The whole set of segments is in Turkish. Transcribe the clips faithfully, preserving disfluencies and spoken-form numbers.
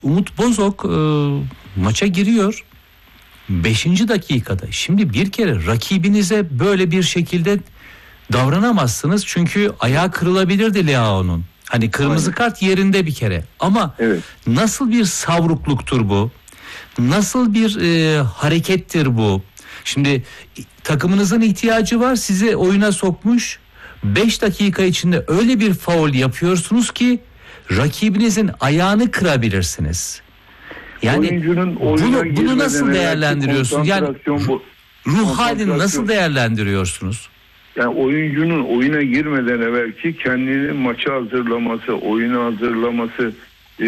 Umut Bozok e, maça giriyor beşinci dakikada. Şimdi bir kere rakibinize böyle bir şekilde davranamazsınız. Çünkü ayağı kırılabilirdi Leao'nun. Hani kırmızı Aynen. kart yerinde bir kere. Ama evet. nasıl bir savrukluktur bu? Nasıl bir e, harekettir bu? Şimdi takımınızın ihtiyacı var, sizi oyuna sokmuş. beş dakika içinde öyle bir faul yapıyorsunuz ki rakibinizin ayağını kırabilirsiniz. Yani oyuncunun bunu, bunu nasıl değerlendiriyorsunuz? Yani bu, ruh halini nasıl değerlendiriyorsunuz? Yani oyuncunun oyuna girmeden evvelki kendini maça hazırlaması, oyuna hazırlaması e,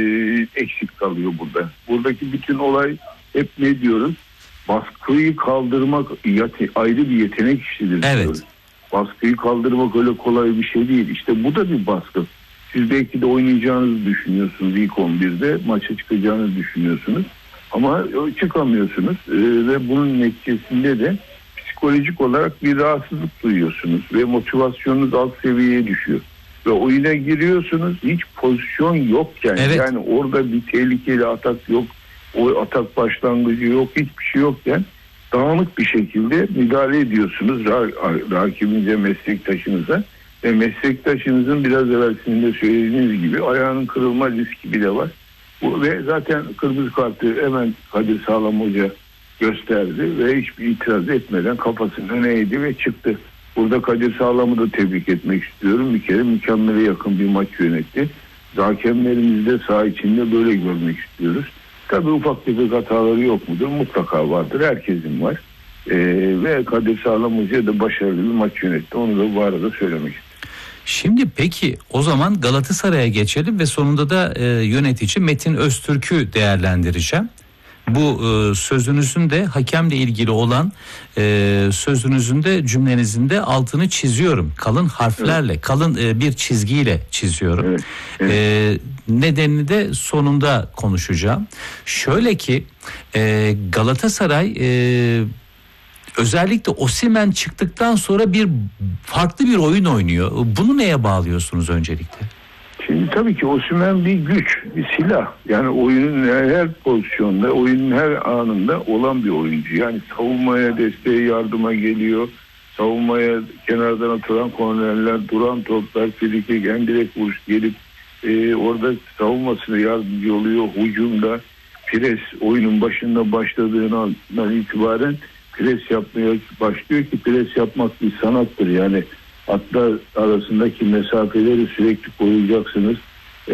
eksik kalıyor burada. Buradaki bütün olay hep ne diyoruz? Baskıyı kaldırmak ayrı bir yetenek işidir. Evet. Diyoruz. Baskıyı kaldırmak öyle kolay bir şey değil. İşte bu da bir baskı. Siz belki de oynayacağınızı düşünüyorsunuz ilk on birde, maça çıkacağınızı düşünüyorsunuz. Ama çıkamıyorsunuz ee, ve bunun neticesinde de psikolojik olarak bir rahatsızlık duyuyorsunuz ve motivasyonunuz alt seviyeye düşüyor. Ve oyuna giriyorsunuz, hiç pozisyon yokken, evet. yani orada bir tehlikeli atak yok, o atak başlangıcı yok, hiçbir şey yokken dağınık bir şekilde müdahale ediyorsunuz rakibinize, meslektaşınıza. Ve meslektaşınızın biraz evvel sizin de söylediğiniz gibi ayağının kırılma riski bile var. Bu, ve zaten kırmızı kartı hemen Kadir Sağlam Hoca gösterdi ve hiçbir itiraz etmeden kafasını öne eğdi ve çıktı. Burada Kadir Sağlam'ı da tebrik etmek istiyorum. Bir kere mükemmele yakın bir maç yönetti. Hakemlerimizi de saha içinde böyle görmek istiyoruz. Tabii ufak tefek hataları yok mudur? Mutlaka vardır. Herkesin var. Ee, ve Kadir Sağlam Hoca da başarılı bir maç yönetti. Onu da bu arada söylemek istiyorum. Şimdi peki o zaman Galatasaray'a geçelim ve sonunda da e, yönetici Metin Öztürk'ü değerlendireceğim. Bu e, sözünüzün de hakemle ilgili olan e, sözünüzün de cümlenizin de altını çiziyorum. Kalın harflerle, evet. kalın e, bir çizgiyle çiziyorum. Evet, evet. E, nedenini de sonunda konuşacağım. Şöyle ki e, Galatasaray e, özellikle Osimhen çıktıktan sonra bir farklı bir oyun oynuyor. Bunu neye bağlıyorsunuz öncelikle? Şimdi tabii ki Osimhen bir güç, bir silah. Yani oyunun her pozisyonda, oyunun her anında olan bir oyuncu. Yani savunmaya, desteğe, yardıma geliyor. Savunmaya kenardan atılan kornerler, duran toplar, frikik, en direkt vuruş gelip e, orada savunmasına yardımcı oluyor. Hücumda pres oyunun başında başladığından itibaren pres yapmaya başlıyor ki pres yapmak bir sanattır. Yani atlar arasındaki mesafeleri sürekli koruyacaksınız ee,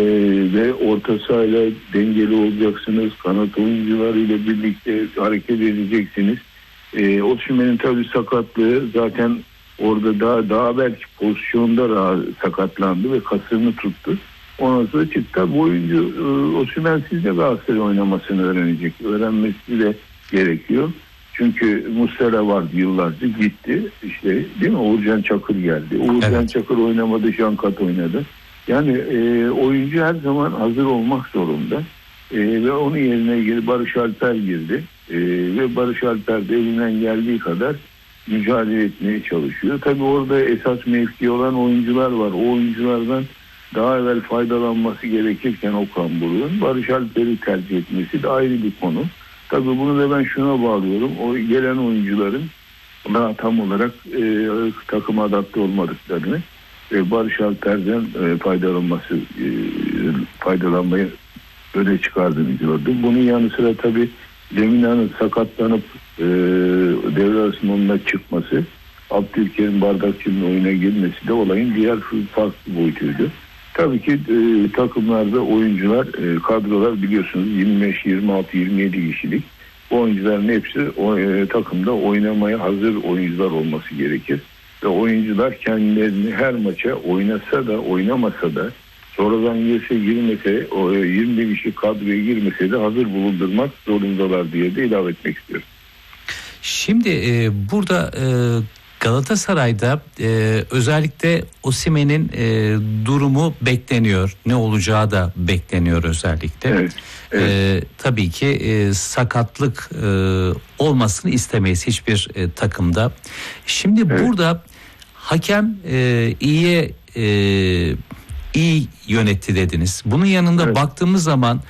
ve orta sahayla dengeli olacaksınız. Kanat oyuncularıyla birlikte hareket edeceksiniz. Ee, Osimhen'in tabii sakatlığı zaten orada daha daha belki pozisyonda daha sakatlandı ve kasını tuttu. Ondan sonra çıktı. Bu oyuncu Osimhen sizde Galatasaray oynamasını öğrenecek. Öğrenmesi de gerekiyor. Çünkü Muslera vardı yıllarca, gitti. İşte değil mi? Uğurcan Çakır geldi. Uğurcan evet. Çakır oynamadı, Şankat oynadı. Yani e, oyuncu her zaman hazır olmak zorunda. E, ve onun yerine girdi, Barış Alper girdi. E, ve Barış Alper de elinden geldiği kadar mücadele etmeye çalışıyor. Tabii orada esas mevki olan oyuncular var. O oyunculardan daha evvel faydalanması gerekirken Okan Buruk'un Barış Alper'i tercih etmesi de ayrı bir konu. Tabii bunu da ben şuna bağlıyorum. O gelen oyuncuların daha tam olarak e, takıma adapte olmadıklarını e, Barış Alper'den e, faydalanması e, faydalanmayı öne çıkardığını gördüm. Bunun yanı sıra tabii Lemina'nın sakatlanıp e, devre arasında çıkması, Abdülkerim Bardakçı'nın oyuna girmesi de olayın diğer farklı boyutuydu. Tabii ki e, takımlarda oyuncular, e, kadrolar biliyorsunuz yirmi beş, yirmi altı, yirmi yedi kişilik. Bu oyuncuların hepsi o, e, takımda oynamaya hazır oyuncular olması gerekir. Ve oyuncular kendilerini her maça oynasa da oynamasa da sonradan girse girmese, o, e, yirmi bir kişi kadroya girmese de hazır bulundurmak zorundalar diye de ilave etmek istiyorum. Şimdi e, burada e, Galatasaray'da e, özellikle Osimhen'in e, durumu bekleniyor. Ne olacağı da bekleniyor özellikle. Evet, evet. E, tabii ki e, sakatlık e, olmasını istemeyiz hiçbir e, takımda. Şimdi evet. burada hakem e, iyi e, iyi yönetti dediniz. Bunun yanında Evet. baktığımız zaman